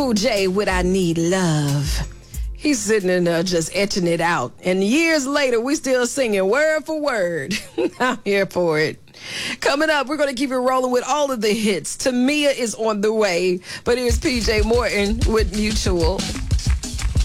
Cool J with I Need Love. He's sitting in there just etching it out. And years later, we still singing word for word. I'm here for it. Coming up, we're going to keep it rolling with all of the hits. Tamia is on the way. But here's PJ Morton with Mutual.